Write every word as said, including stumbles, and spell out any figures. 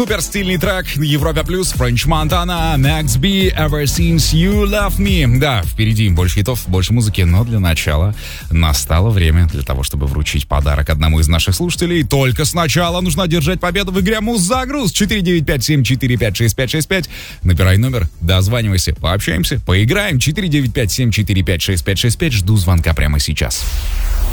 Супер стильный трек Европа Плюс, French Montana, Max B, Ever Since You Love Me. Да, впереди больше хитов, больше музыки, но для начала настало время для того, чтобы вручить подарок одному из наших слушателей. Только сначала нужно держать победу в игре Муз-Загруз. четыре девять пять семь четыре пять шесть пять шесть пять. Набирай номер, дозванивайся, пообщаемся, поиграем. четыре девять пять семь четыре пять шесть пять шесть пять. Жду звонка прямо сейчас.